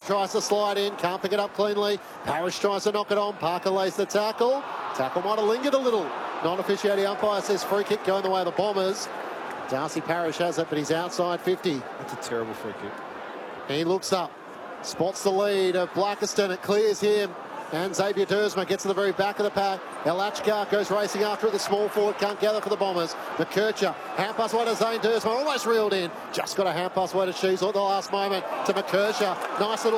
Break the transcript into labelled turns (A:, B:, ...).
A: tries to slide in, can't pick it up cleanly. Parrish tries to knock it on. Parker lays the tackle. Tackle might have lingered a little. Non-officiating umpire says free kick going the way of the Bombers. Darcy Parrish has it, but he's outside 50.
B: That's a terrible free kick.
A: He looks up, spots the lead of Blackiston. It clears him. And Xavier Dersma gets to the very back of the pack. Elachka goes racing after it. The small forward can't gather for the Bombers. McKercher, hand pass way to Zane Dersma, almost reeled in. Just got a hand pass way to Sheasel at the last moment to McKercher. Nice little